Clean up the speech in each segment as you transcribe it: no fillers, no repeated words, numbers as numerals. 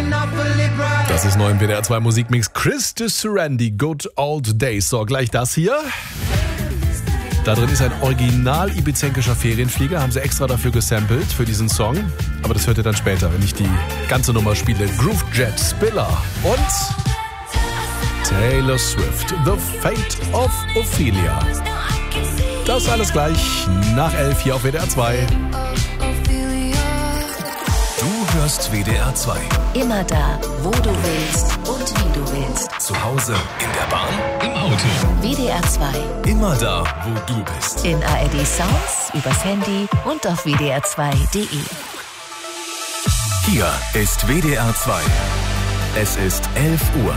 Das ist neu im WDR 2 Musikmix. Chris de Serendy, Good Old Days. So, gleich das hier. Da drin ist ein original ibizenkischer Ferienflieger. Haben sie extra dafür gesampelt, für diesen Song. Aber das hört ihr dann später, wenn ich die ganze Nummer spiele. Groove Jet, Spiller und Taylor Swift, The Fate of Ophelia. Das alles gleich nach 11 hier auf WDR 2. Du hörst WDR 2. Immer da, wo du willst und wie du willst. Zu Hause, in der Bahn, im Auto. WDR 2. Immer da, wo du bist. In ARD Sounds, übers Handy und auf wdr2.de. Hier ist WDR 2. Es ist 11 Uhr.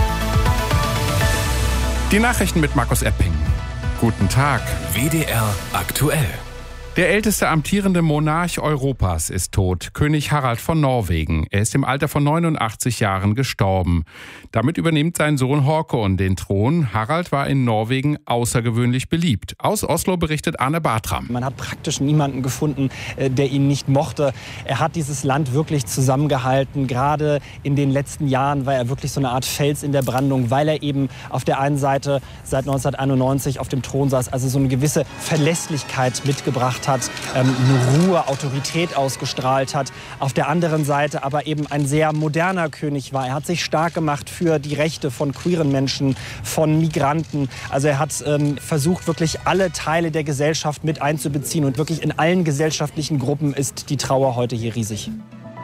Die Nachrichten mit Markus Epping. Guten Tag. WDR aktuell. Der älteste amtierende Monarch Europas ist tot, König Harald von Norwegen. Er ist im Alter von 89 Jahren gestorben. Damit übernimmt sein Sohn Håkon den Thron. Harald war in Norwegen außergewöhnlich beliebt. Aus Oslo berichtet Arne Bartram. Man hat praktisch niemanden gefunden, der ihn nicht mochte. Er hat dieses Land wirklich zusammengehalten. Gerade in den letzten Jahren war er wirklich so eine Art Fels in der Brandung, weil er eben auf der einen Seite seit 1991 auf dem Thron saß, also so eine gewisse Verlässlichkeit mitgebracht hat, eine Ruhe, Autorität ausgestrahlt hat. Auf der anderen Seite aber eben ein sehr moderner König war. Er hat sich stark gemacht für die Rechte von queeren Menschen, von Migranten. Also er hat versucht, wirklich alle Teile der Gesellschaft mit einzubeziehen. Und wirklich in allen gesellschaftlichen Gruppen ist die Trauer heute hier riesig.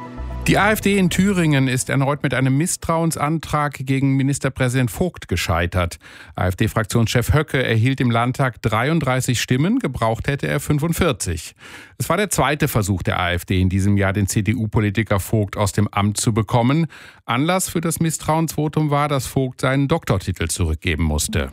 Die AfD in Thüringen ist erneut mit einem Misstrauensantrag gegen Ministerpräsident Vogt gescheitert. AfD-Fraktionschef Höcke erhielt im Landtag 33 Stimmen, gebraucht hätte er 45. Es war der zweite Versuch der AfD in diesem Jahr, den CDU-Politiker Vogt aus dem Amt zu bekommen. Anlass für das Misstrauensvotum war, dass Vogt seinen Doktortitel zurückgeben musste.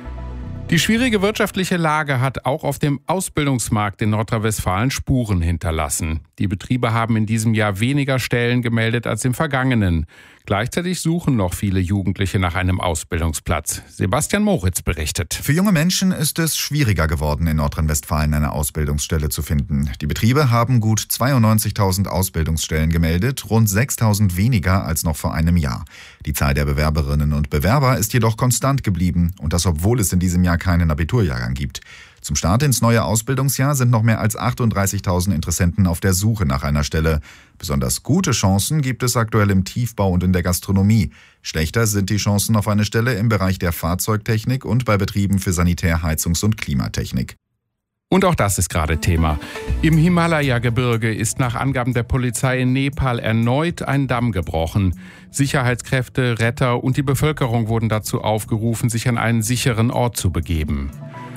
Die schwierige wirtschaftliche Lage hat auch auf dem Ausbildungsmarkt in Nordrhein-Westfalen Spuren hinterlassen. Die Betriebe haben in diesem Jahr weniger Stellen gemeldet als im vergangenen. Gleichzeitig suchen noch viele Jugendliche nach einem Ausbildungsplatz. Sebastian Moritz berichtet. Für junge Menschen ist es schwieriger geworden, in Nordrhein-Westfalen eine Ausbildungsstelle zu finden. Die Betriebe haben gut 92.000 Ausbildungsstellen gemeldet, rund 6.000 weniger als noch vor einem Jahr. Die Zahl der Bewerberinnen und Bewerber ist jedoch konstant geblieben, und das obwohl es in diesem Jahr keinen Abiturjahrgang gibt. Zum Start ins neue Ausbildungsjahr sind noch mehr als 38.000 Interessenten auf der Suche nach einer Stelle. Besonders gute Chancen gibt es aktuell im Tiefbau und in der Gastronomie. Schlechter sind die Chancen auf eine Stelle im Bereich der Fahrzeugtechnik und bei Betrieben für Sanitär-, Heizungs- und Klimatechnik. Und auch das ist gerade Thema. Im Himalaya-Gebirge ist nach Angaben der Polizei in Nepal erneut ein Damm gebrochen. Sicherheitskräfte, Retter und die Bevölkerung wurden dazu aufgerufen, sich an einen sicheren Ort zu begeben.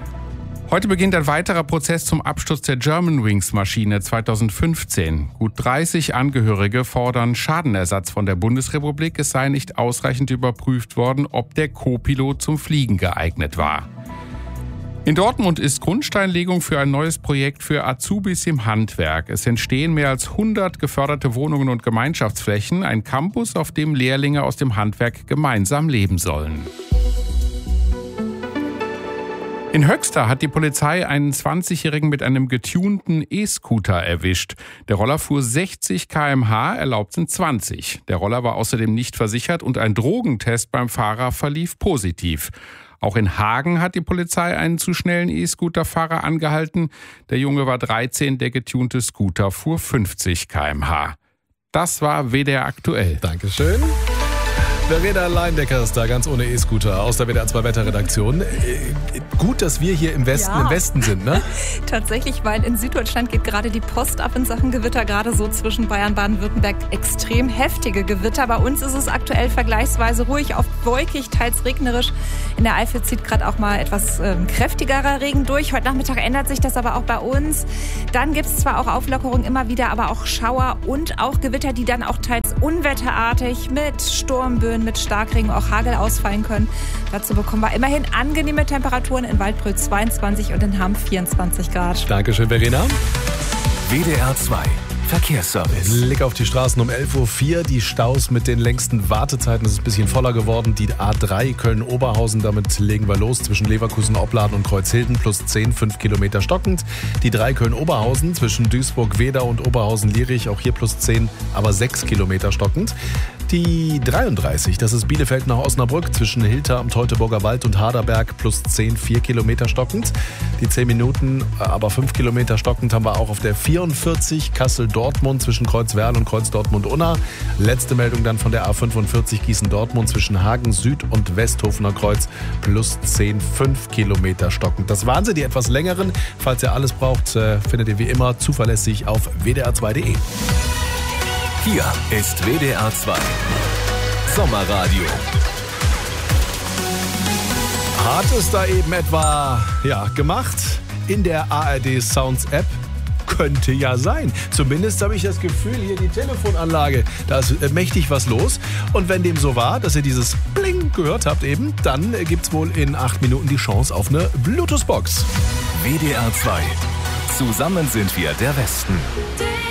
Heute beginnt ein weiterer Prozess zum Absturz der Germanwings-Maschine 2015. Gut 30 Angehörige fordern Schadenersatz von der Bundesrepublik. Es sei nicht ausreichend überprüft worden, ob der Co-Pilot zum Fliegen geeignet war. In Dortmund ist Grundsteinlegung für ein neues Projekt für Azubis im Handwerk. Es entstehen mehr als 100 geförderte Wohnungen und Gemeinschaftsflächen, ein Campus, auf dem Lehrlinge aus dem Handwerk gemeinsam leben sollen. In Höxter hat die Polizei einen 20-Jährigen mit einem getunten E-Scooter erwischt. Der Roller fuhr 60 km/h, erlaubt sind 20. Der Roller war außerdem nicht versichert und ein Drogentest beim Fahrer verlief positiv. Auch in Hagen hat die Polizei einen zu schnellen E-Scooter-Fahrer angehalten. Der Junge war 13, der getunte Scooter fuhr 50 km/h. Das war WDR aktuell. Dankeschön. Verena Leindecker ist da, ganz ohne E-Scooter, aus der WDR 2 Wetterredaktion. Gut, dass wir hier im Westen sind, ne? Tatsächlich, weil in Süddeutschland geht gerade die Post ab in Sachen Gewitter, gerade so zwischen Bayern, Baden-Württemberg, extrem heftige Gewitter. Bei uns ist es aktuell vergleichsweise ruhig, oft wolkig, teils regnerisch. In der Eifel zieht gerade auch mal etwas kräftigerer Regen durch. Heute Nachmittag ändert sich das aber auch bei uns. Dann gibt es zwar auch Auflockerungen immer wieder, aber auch Schauer und auch Gewitter, die dann auch teils unwetterartig mit Sturmböen, mit Starkregen, auch Hagel ausfallen können. Dazu bekommen wir immerhin angenehme Temperaturen, in Waldbröl 22 und in Hamm 24 Grad. Dankeschön, Verena. WDR 2 Verkehrsservice. Blick auf die Straßen um 11.04 Uhr. Die Staus mit den längsten Wartezeiten. Es ist ein bisschen voller geworden. Die A3 Köln-Oberhausen, damit legen wir los. Zwischen Leverkusen, Opladen und Kreuzhilden plus 10, 5 Kilometer stockend. Die 3 Köln-Oberhausen zwischen Duisburg-Wedau und Oberhausen-Lierich, auch hier plus 10, aber 6 Kilometer stockend. Die 33, das ist Bielefeld nach Osnabrück zwischen Hilter am Teutoburger Wald und Harderberg plus 10, 4 Kilometer stockend. Die 10 Minuten, aber 5 Kilometer stockend haben wir auch auf der 44 Kassel-Dortmund zwischen Kreuzwerl und Kreuz-Dortmund-Unna. Letzte Meldung dann von der A45 Gießen-Dortmund zwischen Hagen Süd und Westhofener Kreuz plus 10, 5 Kilometer stockend. Das waren sie, die etwas längeren. Falls ihr alles braucht, findet ihr wie immer zuverlässig auf wdr2.de. Hier ist WDR 2 Sommerradio. Hat es da eben etwa gemacht in der ARD Sounds App? Könnte ja sein. Zumindest habe ich das Gefühl, hier die Telefonanlage, da ist mächtig was los. Und wenn dem so war, dass ihr dieses Bling gehört habt eben, dann gibt es wohl in 8 Minuten die Chance auf eine Bluetooth-Box. WDR 2. Zusammen sind wir der Westen.